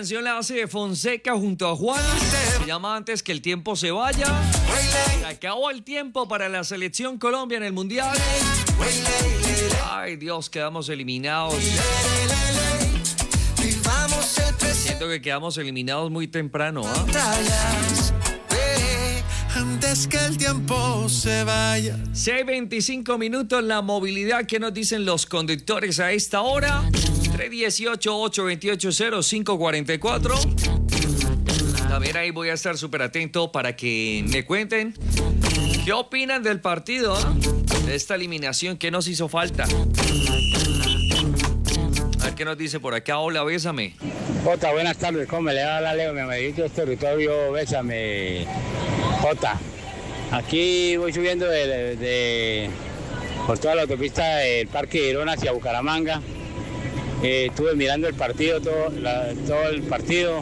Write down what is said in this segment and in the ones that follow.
canción la hace Fonseca junto a Juan. Se llama Antes que el tiempo se vaya. Se acabó el tiempo para la selección Colombia en el Mundial. Ay, Dios, quedamos eliminados. Siento que quedamos eliminados muy temprano, ¿ah? Antes que el tiempo se vaya. 6:25 minutos, la movilidad. ¿Qué nos dicen los conductores a esta hora? 318-828-0544. También ahí voy a estar súper atento para que me cuenten qué opinan del partido, de esta eliminación, qué nos hizo falta. A ver qué nos dice por acá. Hola, bésame. Jota, buenas tardes. ¿Cómo le va la Leo? Mi amiguito es territorio, bésame. Jota, aquí voy subiendo por toda la autopista del Parque de Girón hacia Bucaramanga. Estuve mirando el partido, todo el partido.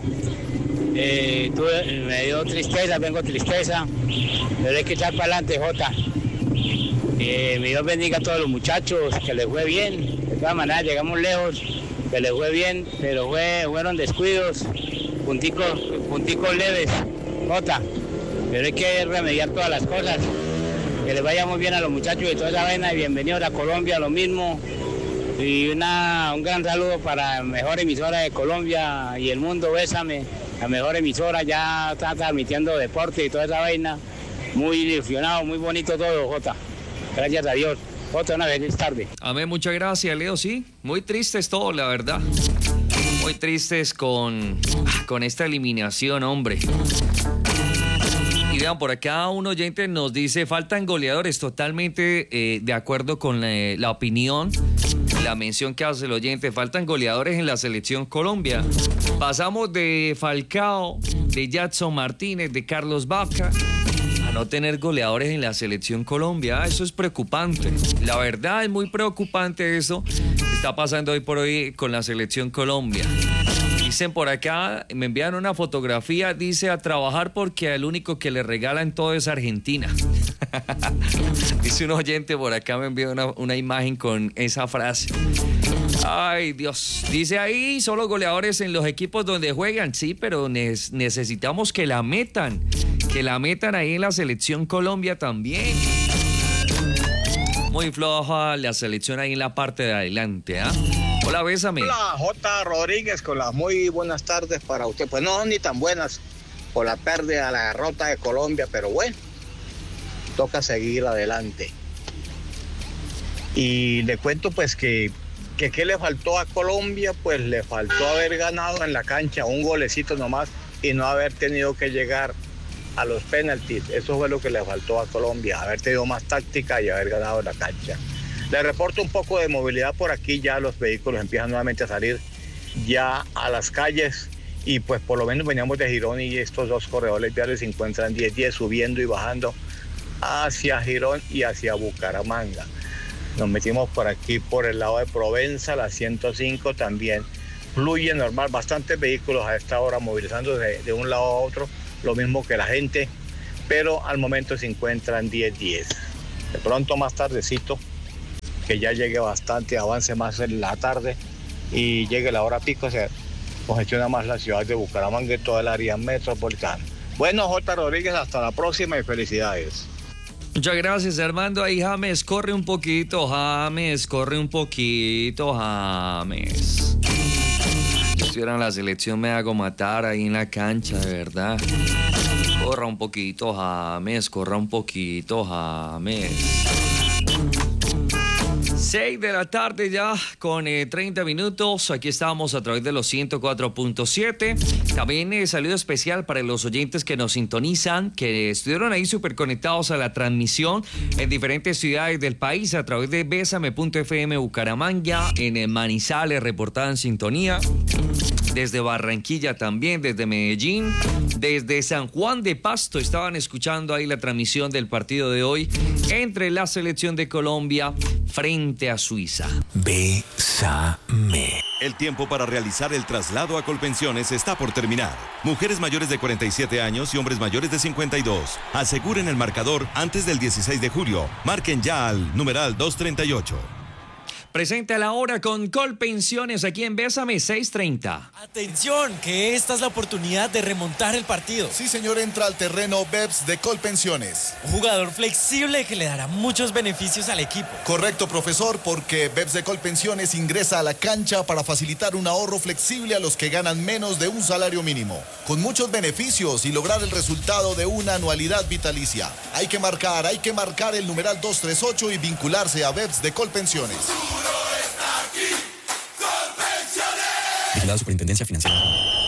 Me dio tristeza, tengo tristeza. Pero hay que echar para adelante, Jota. Mi Dios bendiga a todos los muchachos, que les fue bien. De todas maneras, llegamos lejos, que les fue bien, pero fueron descuidos, punticos leves, Jota. Pero hay que remediar todas las cosas. Que les vaya muy bien a los muchachos de toda esa vaina y bienvenidos a Colombia, lo mismo. Y un gran saludo para la mejor emisora de Colombia y el mundo, bésame. La mejor emisora, ya está transmitiendo deporte y toda esa vaina. Muy ilusionado, muy bonito todo, Jota. Gracias a Dios. Jota, una feliz tarde. Amén, muchas gracias, Leo. Sí, muy tristes todo, la verdad. Muy tristes con esta eliminación, hombre. Y vean, por acá un oyente nos dice, faltan goleadores. Totalmente de acuerdo con la opinión, la mención que hace el oyente. Faltan goleadores en la selección Colombia. Pasamos de Falcao, de Jadson Martínez, de Carlos Vaca, a no tener goleadores en la selección Colombia. Eso es preocupante. La verdad es muy preocupante eso que está pasando hoy por hoy con la selección Colombia. Dicen por acá, me envían una fotografía, dice a trabajar porque el único que le regalan todo es Argentina. Dice un oyente por acá, me envió una imagen con esa frase. Ay, Dios. Dice ahí, solo goleadores en los equipos donde juegan. Sí, pero necesitamos que la metan ahí en la selección Colombia también. Muy floja la selección ahí en la parte de adelante, ¿ah? Hola, bésame. Hola, J. Rodríguez, con las muy buenas tardes para usted. Pues no, ni tan buenas por la pérdida, la derrota de Colombia, pero bueno, toca seguir adelante. Y le cuento pues que ¿qué le faltó a Colombia? Pues le faltó haber ganado en la cancha un golecito nomás y no haber tenido que llegar a los penaltis. Eso fue lo que le faltó a Colombia, haber tenido más táctica y haber ganado en la cancha. Le reporto un poco de movilidad por aquí, ya los vehículos empiezan nuevamente a salir ya a las calles y pues por lo menos veníamos de Girón y estos dos corredores viales se encuentran 10-10 subiendo y bajando hacia Girón y hacia Bucaramanga. Nos metimos por aquí por el lado de Provenza, la 105 también fluye normal, bastantes vehículos a esta hora movilizándose de un lado a otro, lo mismo que la gente, pero al momento se encuentran 10-10. De pronto más tardecito, que ya llegue bastante avance más en la tarde y llegue la hora pico, se congestiona más la ciudad de Bucaramanga y toda el área metropolitana. Bueno, J. Rodríguez, hasta la próxima y felicidades. Muchas gracias, Armando. Ahí James, corre un poquito, James. Si estuviera en la selección me hago matar ahí en la cancha, de verdad. Corra un poquito, James. 6 de la tarde ya con 30 minutos. Aquí estamos a través de los 104.7. También saludo especial para los oyentes que nos sintonizan, que estuvieron ahí súper conectados a la transmisión en diferentes ciudades del país a través de Bésame.fm Bucaramanga, en Manizales reportada en sintonía, desde Barranquilla también, desde Medellín, desde San Juan de Pasto estaban escuchando ahí la transmisión del partido de hoy entre la selección de Colombia frente a Suiza. Bésame. El tiempo para realizar el traslado a Colpensiones está por terminar. Mujeres mayores de 47 años y hombres mayores de 52. Aseguren el marcador antes del 16 de julio. Marquen ya al numeral 238. Presente a la hora con Colpensiones aquí en Bésame 6:30. Atención, que esta es la oportunidad de remontar el partido. Sí, señor, entra al terreno BEPS de Colpensiones. Un jugador flexible que le dará muchos beneficios al equipo. Correcto, profesor, porque BEPS de Colpensiones ingresa a la cancha para facilitar un ahorro flexible a los que ganan menos de un salario mínimo, con muchos beneficios y lograr el resultado de una anualidad vitalicia. Hay que marcar el numeral 238 y vincularse a BEPS de Colpensiones. Vigilado Superintendencia Financiera.